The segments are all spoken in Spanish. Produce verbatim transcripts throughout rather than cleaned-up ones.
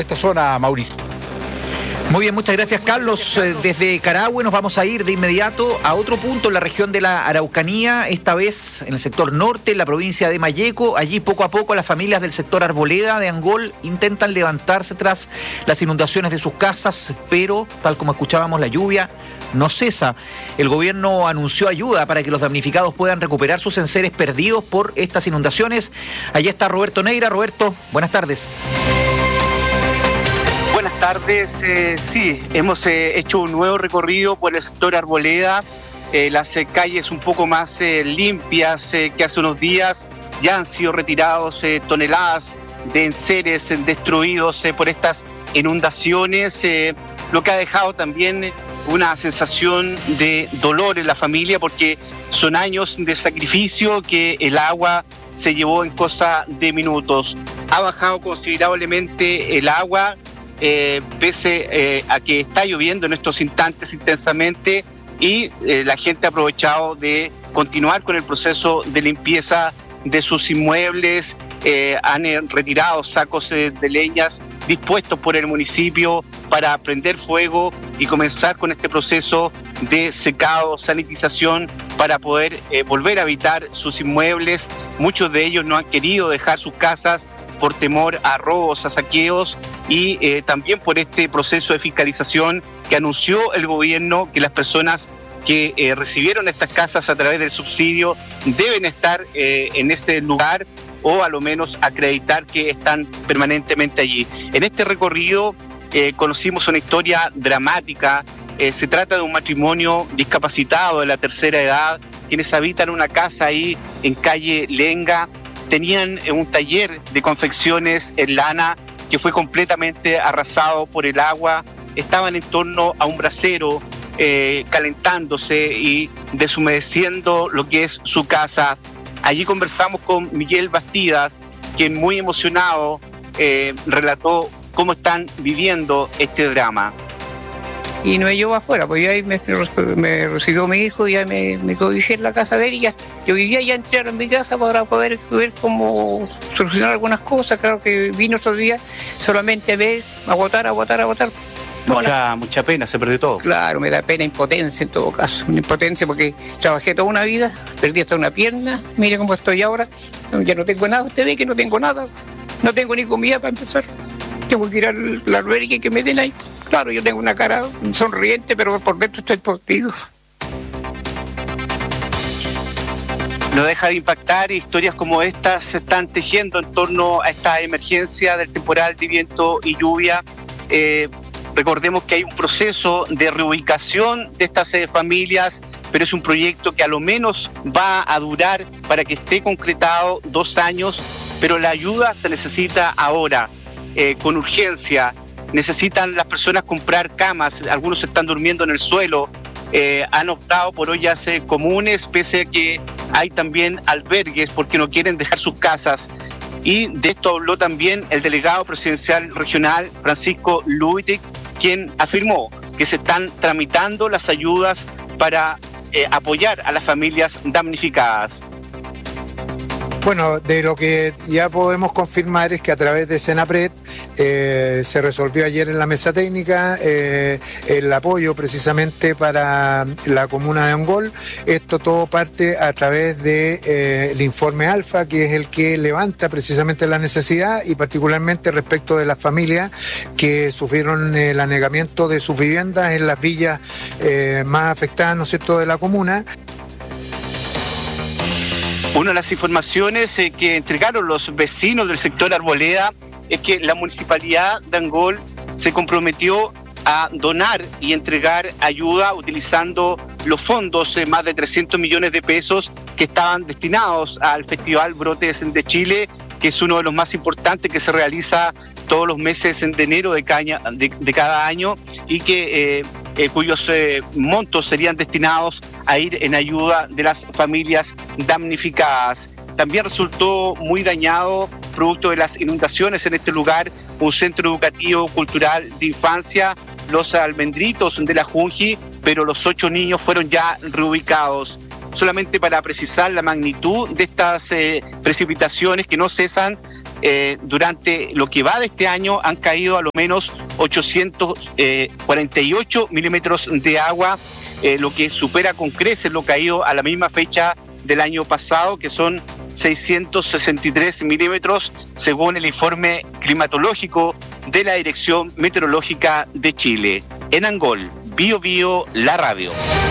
esta zona, Mauricio. Muy bien, muchas gracias, Carlos. Desde Carahue nos vamos a ir de inmediato a otro punto en la región de la Araucanía, esta vez en el sector norte, en la provincia de Malleco. Allí poco a poco las familias del sector Arboleda de Angol intentan levantarse tras las inundaciones de sus casas, pero tal como escuchábamos, la lluvia no cesa. El gobierno anunció ayuda para que los damnificados puedan recuperar sus enseres perdidos por estas inundaciones. Allí está Roberto Neira. Roberto, buenas tardes. Buenas tardes, eh, sí, hemos eh, hecho un nuevo recorrido por el sector Arboleda, eh, las eh, calles un poco más eh, limpias eh, que hace unos días. Ya han sido retirados eh, toneladas de enseres eh, destruidos eh, por estas inundaciones, eh, lo que ha dejado también una sensación de dolor en la familia, porque son años de sacrificio que el agua se llevó en cosa de minutos. Ha bajado considerablemente el agua, Eh, pese eh, a que está lloviendo en estos instantes intensamente, y eh, la gente ha aprovechado de continuar con el proceso de limpieza de sus inmuebles. Eh, han eh, retirado sacos eh, de leñas dispuestos por el municipio para prender fuego y comenzar con este proceso de secado, sanitización, para poder eh, volver a habitar sus inmuebles. Muchos de ellos no han querido dejar sus casas por temor a robos, a saqueos, y eh, también por este proceso de fiscalización que anunció el gobierno, que las personas que eh, recibieron estas casas a través del subsidio deben estar eh, en ese lugar, o a lo menos acreditar que están permanentemente allí. En este recorrido eh, conocimos una historia dramática. Eh, se trata de un matrimonio discapacitado de la tercera edad, quienes habitan una casa ahí en calle Lenga. Tenían un taller de confecciones en lana que fue completamente arrasado por el agua. Estaban en torno a un brasero eh, calentándose y deshumedeciendo lo que es su casa. Allí conversamos con Miguel Bastidas, quien muy emocionado eh, relató cómo están viviendo este drama. Y no me llevo afuera, pues ya me, me recibió mi hijo, ya me, me codicié en la casa de él, y ya, yo vivía ya entrar en mi casa para poder ver cómo solucionar algunas cosas. Claro que vino otros días solamente a ver, a votar, a votar, a votar. Mucha, mucha pena, se perdió todo. Claro, me da pena, impotencia en todo caso, una impotencia, porque trabajé toda una vida, perdí hasta una pierna, mire cómo estoy ahora, ya no tengo nada, usted ve que no tengo nada, no tengo ni comida para empezar. Tengo que ir al albergue que me den ahí. Claro, yo tengo una cara sonriente, pero por dentro estoy podrido. No deja de impactar, historias como estas se están tejiendo en torno a esta emergencia del temporal de viento y lluvia. Eh, recordemos que hay un proceso de reubicación de estas eh, familias, pero es un proyecto que a lo menos va a durar, para que esté concretado, dos años, pero la ayuda se necesita ahora. Eh, con urgencia. Necesitan las personas comprar camas, algunos están durmiendo en el suelo, eh, han optado por ollas eh, comunes, pese a que hay también albergues, porque no quieren dejar sus casas. Y de esto habló también el delegado presidencial regional, Francisco Luitic, quien afirmó que se están tramitando las ayudas para eh, apoyar a las familias damnificadas. Bueno, de lo que ya podemos confirmar es que a través de Senapred eh, se resolvió ayer en la mesa técnica eh, el apoyo precisamente para la comuna de Angol. Esto todo parte a través del de, eh, informe Alfa, que es el que levanta precisamente la necesidad, y particularmente respecto de las familias que sufrieron el anegamiento de sus viviendas en las villas eh, más afectadas, ¿no es cierto?, de la comuna. Una de las informaciones eh, que entregaron los vecinos del sector Arboleda es que la municipalidad de Angol se comprometió a donar y entregar ayuda utilizando los fondos, eh, más de trescientos millones de pesos que estaban destinados al Festival Brotes de Chile, que es uno de los más importantes que se realiza todos los meses de enero de, caña, de, de cada año, y que eh, eh, cuyos eh, montos serían destinados a ir en ayuda de las familias damnificadas. También resultó muy dañado, producto de las inundaciones en este lugar, un centro educativo cultural de infancia, Los Almendritos de la Junji, pero los ocho niños fueron ya reubicados. Solamente para precisar la magnitud de estas eh, precipitaciones que no cesan, eh, durante lo que va de este año han caído a lo menos ochocientos cuarenta y ocho milímetros de agua, eh, lo que supera con creces lo caído a la misma fecha del año pasado, que son seiscientos sesenta y tres milímetros, según el informe climatológico de la Dirección Meteorológica de Chile. En Angol, Bio Bio, la radio.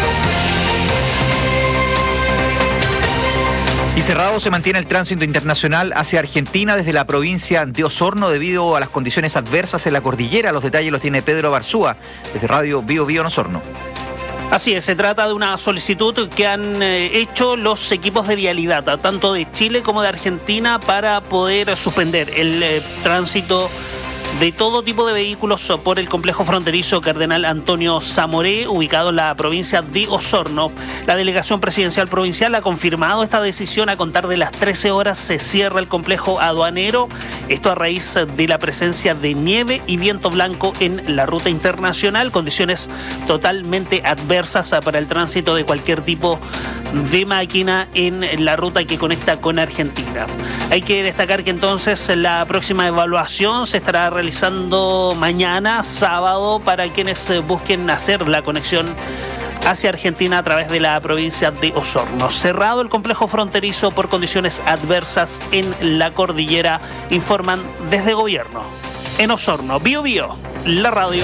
Y cerrado se mantiene el tránsito internacional hacia Argentina desde la provincia de Osorno debido a las condiciones adversas en la cordillera. Los detalles los tiene Pedro Barzúa desde Radio Bio Bio en Osorno. Así es, se trata de una solicitud que han eh, hecho los equipos de vialidad, tanto de Chile como de Argentina, para poder suspender el eh, tránsito de todo tipo de vehículos por el complejo fronterizo Cardenal Antonio Zamoré, ubicado en la provincia de Osorno. La delegación presidencial provincial ha confirmado esta decisión. A contar de las trece horas se cierra el complejo aduanero, esto a raíz de la presencia de nieve y viento blanco en la ruta internacional, condiciones totalmente adversas para el tránsito de cualquier tipo de máquina en la ruta que conecta con Argentina. Hay que destacar que entonces la próxima evaluación se estará realizando mañana, sábado, para quienes busquen hacer la conexión hacia Argentina a través de la provincia de Osorno. Cerrado el complejo fronterizo por condiciones adversas en la cordillera, informan desde gobierno. En Osorno, Bio Bio, la radio.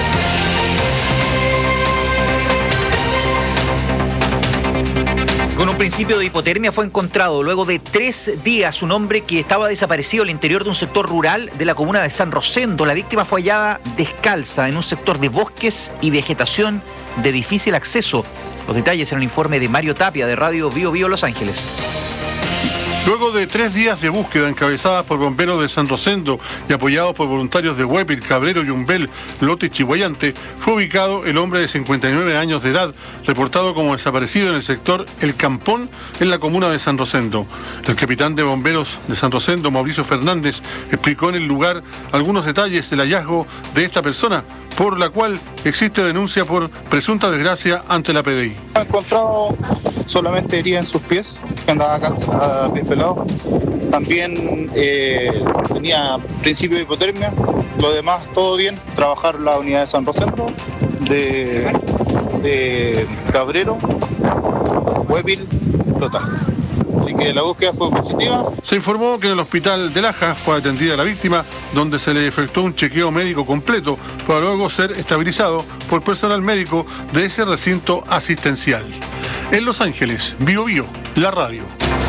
Con un principio de hipotermia fue encontrado luego de tres días un hombre que estaba desaparecido al interior de un sector rural de la comuna de San Rosendo. La víctima fue hallada descalza en un sector de bosques y vegetación de difícil acceso. Los detalles en el informe de Mario Tapia de Radio Bio Bio Los Ángeles. Luego de tres días de búsqueda encabezadas por bomberos de San Rosendo y apoyados por voluntarios de Huépil, Cabrero, Yumbel, Lote y Chihuayante, fue ubicado el hombre de cincuenta y nueve años de edad, reportado como desaparecido en el sector El Campón, en la comuna de San Rosendo. El capitán de bomberos de San Rosendo, Mauricio Fernández, explicó en el lugar algunos detalles del hallazgo de esta persona, por la cual existe denuncia por presunta desgracia ante la P D I. Ha encontrado solamente herida en sus pies, que andaba calza, a pies pelados. También eh, tenía principio de hipotermia. Lo demás, todo bien. Trabajar la unidad de San Rosendo, de, de Cabrero, Huépil, Lota. Así que la búsqueda fue positiva. Se informó que en el hospital de Laja fue atendida la víctima, donde se le efectuó un chequeo médico completo para luego ser estabilizado por personal médico de ese recinto asistencial. En Los Ángeles, Bio Bio, la radio.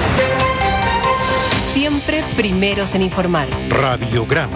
Siempre primeros en informar. Radiograma.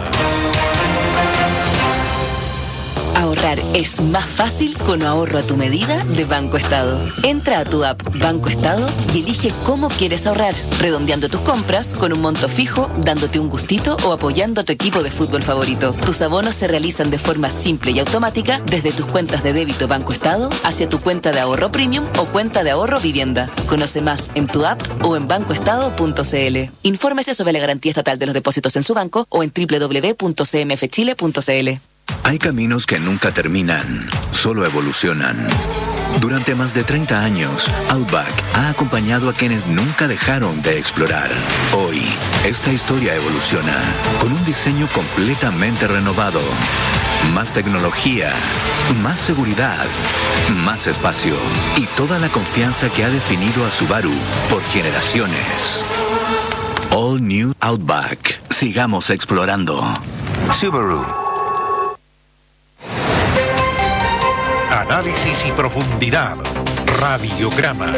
Ahorrar es más fácil con ahorro a tu medida de Banco Estado. Entra a tu app Banco Estado y elige cómo quieres ahorrar, redondeando tus compras con un monto fijo, dándote un gustito o apoyando a tu equipo de fútbol favorito. Tus abonos se realizan de forma simple y automática desde tus cuentas de débito Banco Estado hacia tu cuenta de ahorro premium o cuenta de ahorro vivienda. Conoce más en tu app o en banco estado punto c l. Infórmese sobre la garantía estatal de los depósitos en su banco o en doble u doble u doble u punto c m f chile punto c l. Hay caminos que nunca terminan, solo evolucionan. Durante más de treinta años, Outback ha acompañado a quienes nunca dejaron de explorar. Hoy, esta historia evoluciona con un diseño completamente renovado. Más tecnología, más seguridad, más espacio y toda la confianza que ha definido a Subaru por generaciones. All New Outback. Sigamos explorando. Subaru. Análisis y profundidad. Radiograma.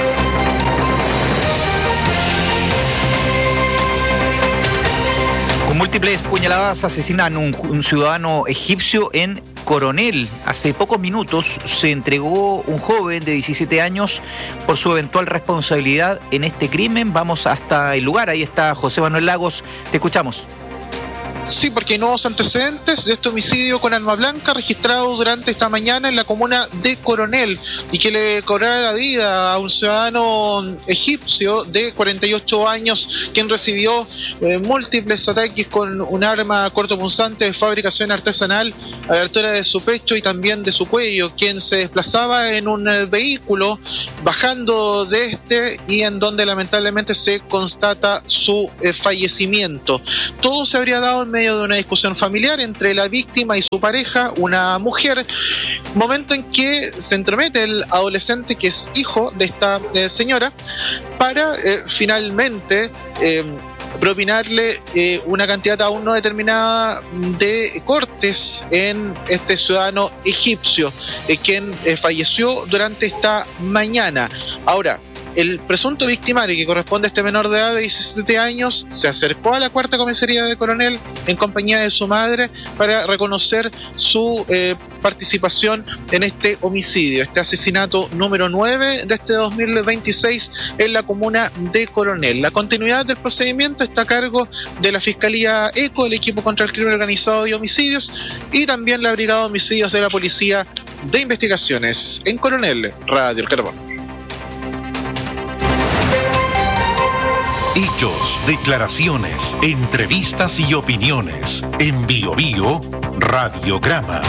Con múltiples puñaladas asesinan un, un ciudadano egipcio en Coronel. Hace pocos minutos se entregó un joven de diecisiete años por su eventual responsabilidad en este crimen. Vamos hasta el lugar. Ahí está José Manuel Lagos. Te escuchamos. Sí, porque hay nuevos antecedentes de este homicidio con arma blanca registrado durante esta mañana en la comuna de Coronel y que le cobrará la vida a un ciudadano egipcio de cuarenta y ocho años quien recibió eh, múltiples ataques con un arma cortopunzante de fabricación artesanal a la altura de su pecho y también de su cuello, quien se desplazaba en un eh, vehículo bajando de este y en donde lamentablemente se constata su eh, fallecimiento. Todo se habría dado en medio de una discusión familiar entre la víctima y su pareja, una mujer, momento en que se entromete el adolescente que es hijo de esta eh, señora para eh, finalmente eh, propinarle eh, una cantidad aún no determinada de cortes en este ciudadano egipcio, eh, quien eh, falleció durante esta mañana. Ahora, el presunto victimario, que corresponde a este menor de edad de diecisiete años, se acercó a la cuarta comisaría de Coronel en compañía de su madre para reconocer su eh, participación en este homicidio, este asesinato número nueve de este dos mil veintiséis en la comuna de Coronel. La continuidad del procedimiento está a cargo de la Fiscalía ECO, el Equipo contra el Crimen Organizado y Homicidios, y también la Brigada de Homicidios de la Policía de Investigaciones. En Coronel, Radio El Carbón. Hechos, declaraciones, entrevistas y opiniones. En Bio Bio, Radiograma.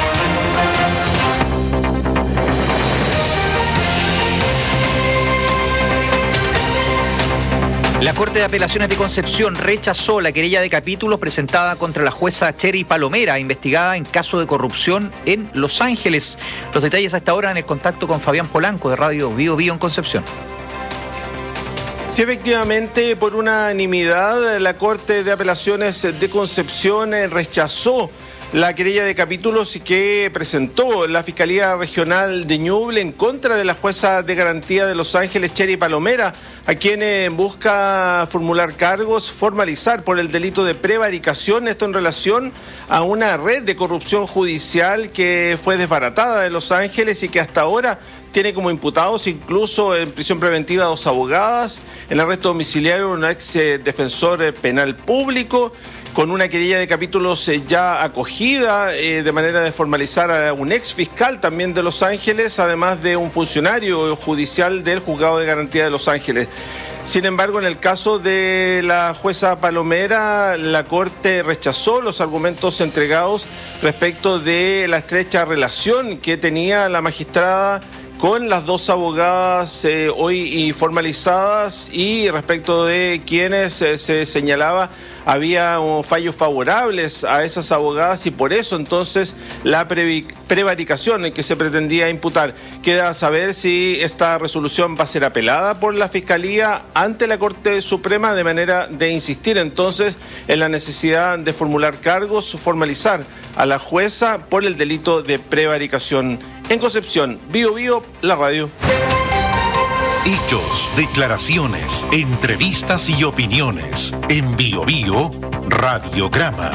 La Corte de Apelaciones de Concepción rechazó la querella de capítulo presentada contra la jueza Cheri Palomera, investigada en caso de corrupción en Los Ángeles. Los detalles a esta hora en el contacto con Fabián Polanco de Radio Bio Bio en Concepción. Sí, efectivamente, por unanimidad, la Corte de Apelaciones de Concepción rechazó la querella de capítulos que presentó la Fiscalía Regional de Ñuble en contra de la jueza de garantía de Los Ángeles, Cheri Palomera, a quien busca formular cargos, formalizar por el delito de prevaricación, esto en relación a una red de corrupción judicial que fue desbaratada de Los Ángeles y que hasta ahora tiene como imputados, incluso en prisión preventiva, dos abogadas, en arresto domiciliario un ex eh, defensor eh, penal público, con una querella de capítulos eh, ya acogida eh, de manera de formalizar a un ex fiscal también de Los Ángeles, además de un funcionario judicial del Juzgado de Garantía de Los Ángeles. Sin embargo, en el caso de la jueza Palomera, la Corte rechazó los argumentos entregados respecto de la estrecha relación que tenía la magistrada con las dos abogadas eh, hoy formalizadas y respecto de quienes eh, se señalaba había um, fallos favorables a esas abogadas y por eso entonces la pre prevaricación que se pretendía imputar. Queda a saber si esta resolución va a ser apelada por la Fiscalía ante la Corte Suprema de manera de insistir entonces en la necesidad de formular cargos, formalizar a la jueza por el delito de prevaricación. En Concepción, Bio Bio, la radio. Hechos, declaraciones, entrevistas y opiniones. En Bio Bio, Radiograma.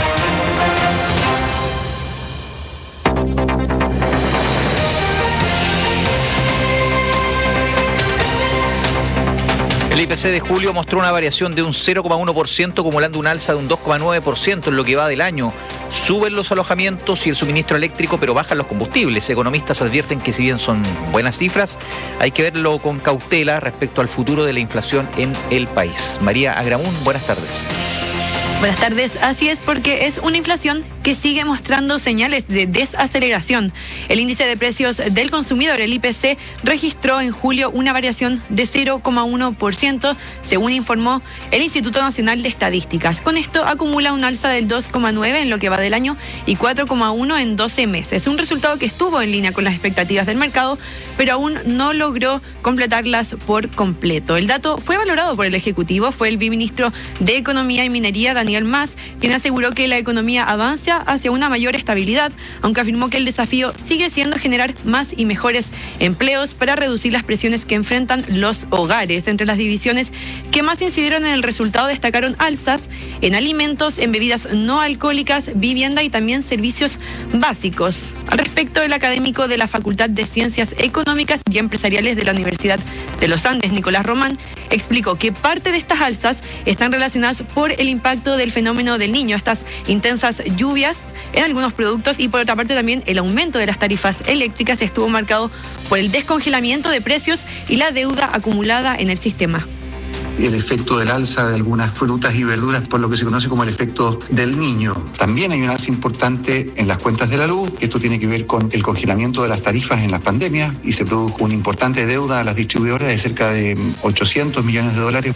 El I P C de julio mostró una variación de un cero coma uno por ciento, acumulando un alza de un dos coma nueve por ciento en lo que va del año. Suben los alojamientos y el suministro eléctrico, pero bajan los combustibles. Economistas advierten que si bien son buenas cifras, hay que verlo con cautela respecto al futuro de la inflación en el país. María Agramún, buenas tardes. Buenas tardes, así es, porque es una inflación que sigue mostrando señales de desaceleración. El índice de precios del consumidor, el I P C, registró en julio una variación de cero coma uno por ciento, según informó el Instituto Nacional de Estadísticas. Con esto acumula un alza del dos coma nueve por ciento en lo que va del año y cuatro coma uno por ciento en doce meses. Un resultado que estuvo en línea con las expectativas del mercado, pero aún no logró completarlas por completo. El dato fue valorado por el Ejecutivo, fue el viceministro de Economía y Minería, Daniel Mas, quien aseguró que la economía avanza hacia una mayor estabilidad, aunque afirmó que el desafío sigue siendo generar más y mejores empleos para reducir las presiones que enfrentan los hogares. Entre las divisiones que más incidieron en el resultado destacaron alzas en alimentos, en bebidas no alcohólicas, vivienda y también servicios básicos. Al respecto, el académico de la Facultad de Ciencias Económicas económicas y empresariales de la Universidad de los Andes, Nicolás Román, explicó que parte de estas alzas están relacionadas por el impacto del fenómeno del Niño, estas intensas lluvias en algunos productos, y por otra parte también el aumento de las tarifas eléctricas estuvo marcado por el descongelamiento de precios y la deuda acumulada en el sistema. Y el efecto del alza de algunas frutas y verduras por lo que se conoce como el efecto del Niño. También hay un alza importante en las cuentas de la luz, que esto tiene que ver con el congelamiento de las tarifas en las pandemias, y se produjo una importante deuda a las distribuidoras de cerca de ochocientos millones de dólares.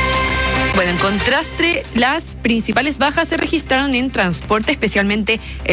Bueno, en contraste, las principales bajas se registraron en transporte, especialmente el